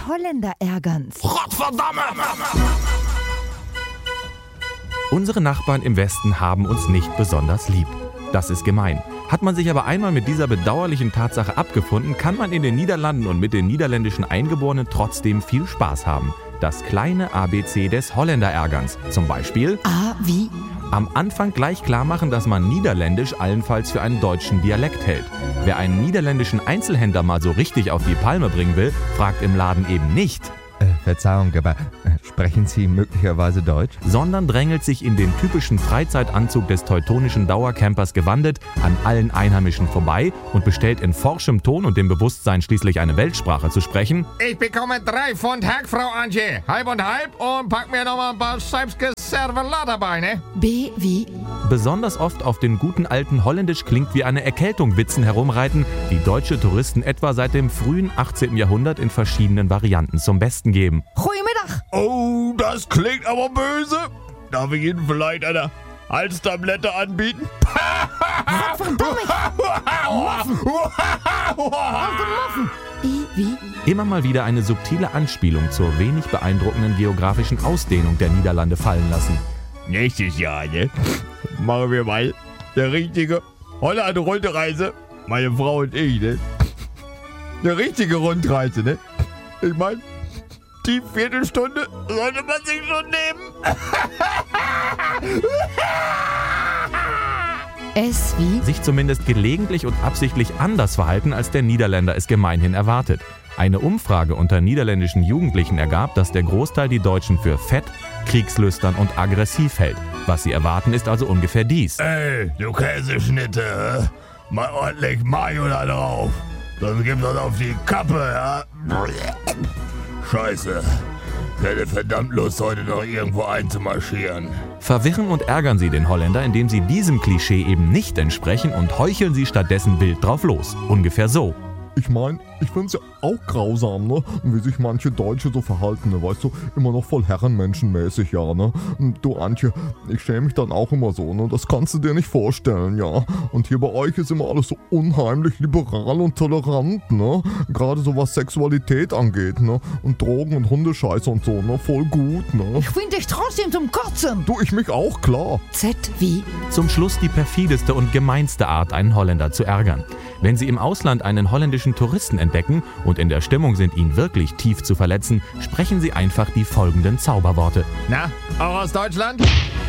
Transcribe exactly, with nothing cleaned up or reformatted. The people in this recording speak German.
Holländer ärgern's. Gottverdammt! Unsere Nachbarn im Westen haben uns nicht besonders lieb. Das ist gemein. Hat man sich aber einmal mit dieser bedauerlichen Tatsache abgefunden, kann man in den Niederlanden und mit den niederländischen Eingeborenen trotzdem viel Spaß haben. Das kleine A B C des Holländerärgerns. Zum Beispiel Ah, wie? am Anfang gleich klar machen, dass man Niederländisch allenfalls für einen deutschen Dialekt hält. Wer einen niederländischen Einzelhändler mal so richtig auf die Palme bringen will, fragt im Laden eben nicht, Äh, Verzeihung, aber äh, sprechen Sie möglicherweise Deutsch? sondern drängelt sich in den typischen Freizeitanzug des teutonischen Dauercampers gewandet an allen Einheimischen vorbei und bestellt in forschem Ton und dem Bewusstsein, schließlich eine Weltsprache zu sprechen, Ich bekomme drei Pfund Hack, Frau Antje. Halb und halb und pack mir noch mal ein paar Scheibske Servelat dabei, ne? B wie? besonders oft auf den guten alten Holländisch klingt wie eine Erkältung Witzen herumreiten, die deutsche Touristen etwa seit dem frühen achtzehnten Jahrhundert in verschiedenen Varianten zum Besten geben. Goedemiddag. Oh, das klingt aber böse. Darf ich Ihnen vielleicht eine Halstablette anbieten? I wie? Immer mal wieder eine subtile Anspielung zur wenig beeindruckenden geografischen Ausdehnung der Niederlande fallen lassen. Nächstes Jahr, ne? Machen wir mal eine richtige Holland-Rundreise. Meine Frau und ich, ne? Eine richtige Rundreise, ne? Ich meine, die Viertelstunde sollte man sich schon nehmen. S wie? Sich zumindest gelegentlich und absichtlich anders verhalten, als der Niederländer es gemeinhin erwartet. Eine Umfrage unter niederländischen Jugendlichen ergab, dass der Großteil die Deutschen für fett, kriegslüstern und aggressiv hält. Was sie erwarten, ist also ungefähr dies. Ey, du Käseschnitte, mal ordentlich Mayo da drauf. Sonst gibt's das auf die Kappe, ja? Scheiße. Ich hätte verdammt Lust, heute noch irgendwo einzumarschieren. Verwirren und ärgern sie den Holländer, indem sie diesem Klischee eben nicht entsprechen und heucheln sie stattdessen wild drauf los. Ungefähr so. Ich meine, ich find's ja auch grausam, ne? Wie sich manche Deutsche so verhalten, ne? Weißt du, immer noch voll herrenmenschenmäßig, ja, ne? Und du, Antje, ich schäme mich dann auch immer so, ne? Das kannst du dir nicht vorstellen, ja? Und hier bei euch ist immer alles so unheimlich liberal und tolerant, ne? Gerade so was Sexualität angeht, ne? Und Drogen und Hundescheiße und so, ne? Voll gut, ne? Ich find dich trotzdem zum Kotzen. Du, ich mich auch, klar. Z wie? Zum Schluss die perfideste und gemeinste Art, einen Holländer zu ärgern. Wenn sie im Ausland einen holländischen Touristen entdecken und in der Stimmung sind, ihn wirklich tief zu verletzen, sprechen sie einfach die folgenden Zauberworte. Na, auch aus Deutschland?